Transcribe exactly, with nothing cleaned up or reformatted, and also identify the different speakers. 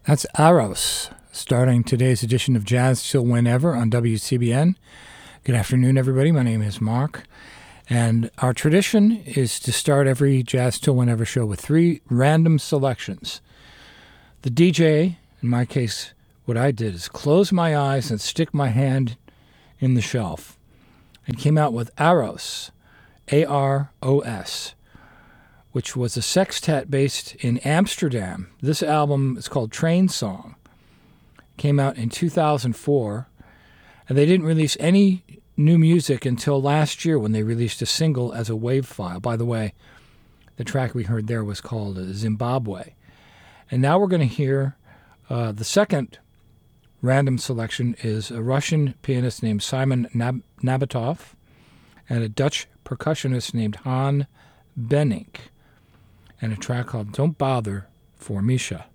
Speaker 1: That's Aros, starting today's edition of Jazz Till Whenever on W C B N. Good afternoon, everybody. My name is Mark, and our tradition is to start every Jazz Till Whenever show with three random selections. The D J, in my case, what I did is close my eyes and stick my hand in the shelf, and came out with Aros, A R O S, which was a sextet based in Amsterdam. This album is called Train Song. Came out in two thousand four, and they didn't release any new music until last year when they released a single as a WAV file. By the way, the track we heard there was called Zimbabwe. And now we're going to hear uh, the second random selection is a Russian pianist named Simon Nab- Nabatoff and a Dutch percussionist named Han Benink, and a track called Don't Bother for Misha.